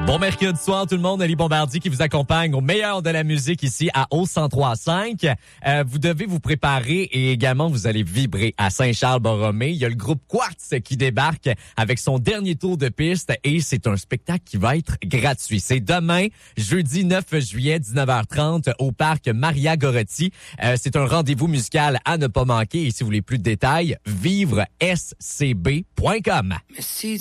Bon mercredi soir tout le monde, Ali Bombardier qui vous accompagne au meilleur de la musique ici à O 103.5. Vous devez vous préparer et également vous allez vibrer à Saint-Charles-Borromée. Il y a le groupe Quartz qui débarque avec son dernier tour de piste et c'est un spectacle qui va être gratuit. C'est demain, jeudi 9 juillet, 19h30 au parc Maria Goretti. C'est un rendez-vous musical à ne pas manquer et si vous voulez plus de détails, vivrescb.com.